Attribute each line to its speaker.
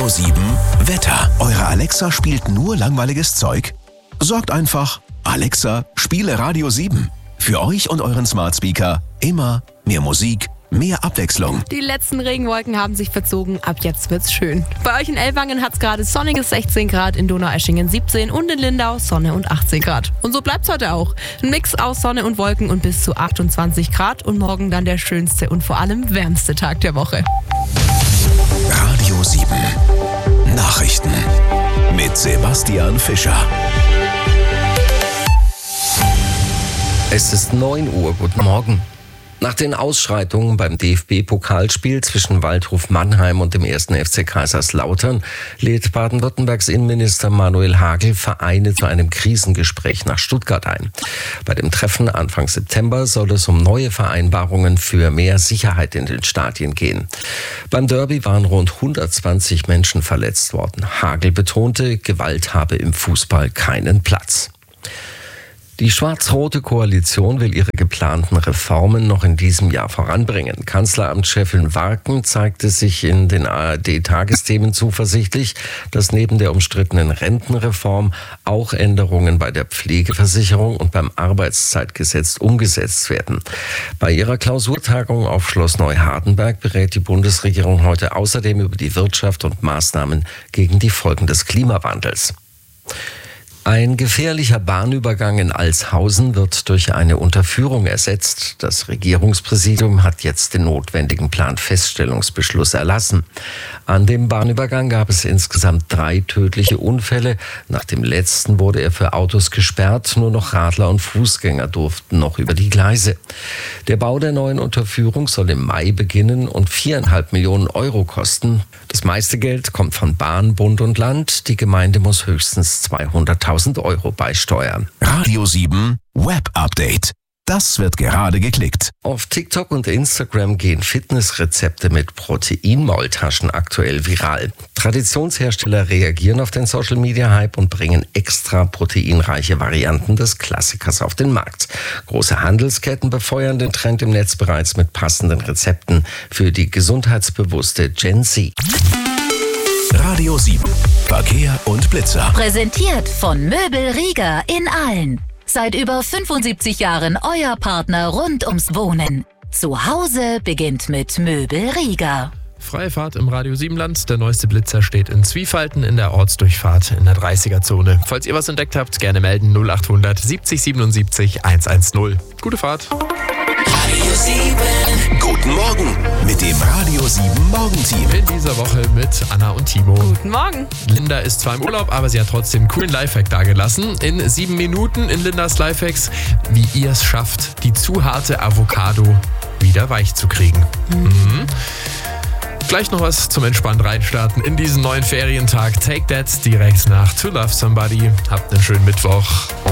Speaker 1: Radio 7 Wetter. Eure Alexa spielt nur langweiliges Zeug? Sorgt einfach, Alexa, spiele Radio 7. Für euch und euren Smart Speaker immer mehr Musik, mehr Abwechslung.
Speaker 2: Die letzten Regenwolken haben sich verzogen, ab jetzt wird's schön. Bei euch in Ellwangen hat's gerade sonniges 16 Grad, in Donaueschingen 17 und in Lindau Sonne und 18 Grad. Und so bleibt's heute auch. Ein Mix aus Sonne und Wolken und bis zu 28 Grad und morgen dann der schönste und vor allem wärmste Tag der Woche.
Speaker 1: Radio 7 Nachrichten mit Sebastian Fischer.
Speaker 3: Es ist 9 Uhr. Guten Morgen. Nach den Ausschreitungen beim DFB-Pokalspiel zwischen Waldhof Mannheim und dem 1. FC Kaiserslautern lädt Baden-Württembergs Innenminister Manuel Hagel Vereine zu einem Krisengespräch nach Stuttgart ein. Bei dem Treffen Anfang September soll es um neue Vereinbarungen für mehr Sicherheit in den Stadien gehen. Beim Derby waren rund 120 Menschen verletzt worden. Hagel betonte, Gewalt habe im Fußball keinen Platz. Die schwarz-rote Koalition will ihre geplanten Reformen noch in diesem Jahr voranbringen. Kanzleramtschefin Warken zeigte sich in den ARD-Tagesthemen zuversichtlich, dass neben der umstrittenen Rentenreform auch Änderungen bei der Pflegeversicherung und beim Arbeitszeitgesetz umgesetzt werden. Bei ihrer Klausurtagung auf Schloss Neuhardenberg berät die Bundesregierung heute außerdem über die Wirtschaft und Maßnahmen gegen die Folgen des Klimawandels. Ein gefährlicher Bahnübergang in Alshausen wird durch eine Unterführung ersetzt. Das Regierungspräsidium hat jetzt den notwendigen Planfeststellungsbeschluss erlassen. An dem Bahnübergang gab es insgesamt 3 tödliche Unfälle. Nach dem letzten wurde er für Autos gesperrt. Nur noch Radler und Fußgänger durften noch über die Gleise. Der Bau der neuen Unterführung soll im Mai beginnen und 4,5 Millionen Euro kosten. Das meiste Geld kommt von Bahn, Bund und Land. Die Gemeinde muss höchstens 200.000 Euro beisteuern.
Speaker 1: Radio 7 Web Update. Das wird gerade geklickt.
Speaker 3: Auf TikTok und Instagram gehen Fitnessrezepte mit Proteinmaultaschen aktuell viral. Traditionshersteller reagieren auf den Social-Media-Hype und bringen extra proteinreiche Varianten des Klassikers auf den Markt. Große Handelsketten befeuern den Trend im Netz bereits mit passenden Rezepten für die gesundheitsbewusste Gen Z.
Speaker 1: Radio 7 Verkehr und Blitzer.
Speaker 4: Präsentiert von Möbel Rieger in Aalen. Seit über 75 Jahren euer Partner rund ums Wohnen. Zu Hause beginnt mit Möbel Rieger.
Speaker 5: Freie Fahrt im Radio 7 Land. Der neueste Blitzer steht in Zwiefalten in der Ortsdurchfahrt in der 30er-Zone. Falls ihr was entdeckt habt, gerne melden 0800 70 77 110. Gute Fahrt.
Speaker 1: Radio 7. Guten Morgen mit dem Radio 7 Morgenteam.
Speaker 5: In dieser Woche mit Anna und Timo.
Speaker 2: Guten Morgen.
Speaker 5: Linda ist zwar im Urlaub, aber sie hat trotzdem einen coolen Lifehack dagelassen. In 7 Minuten in Lindas Lifehacks, wie ihr es schafft, die zu harte Avocado wieder weich zu kriegen. Gleich noch was zum entspannt reinstarten in diesen neuen Ferientag. Take That direkt nach To Love Somebody. Habt einen schönen Mittwoch.